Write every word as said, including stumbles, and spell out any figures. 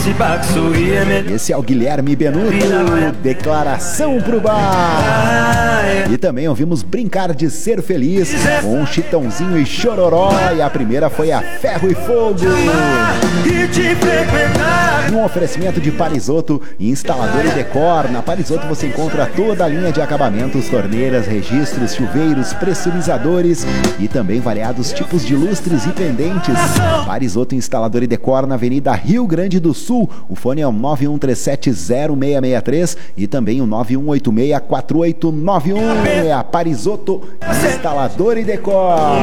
Esse é o Guilherme Benuto, Declaração pro Bar. E também ouvimos Brincar de Ser Feliz com um Chitãozinho e Chororó. E a primeira foi a Ferro e Fogo. Um oferecimento de Parisotto, instalador e decor. Na Parisotto você encontra toda a linha de acabamentos, torneiras, registros, chuveiros, pressurizadores e também variados tipos de lustres e pendentes. Parisotto Instalador e Decor na Avenida Rio Grande do Sul. O fone é o nove um três sete zero seis seis três e também o nove um oito seis quatro oito nove um. É a Parisotto Instalador e Decor.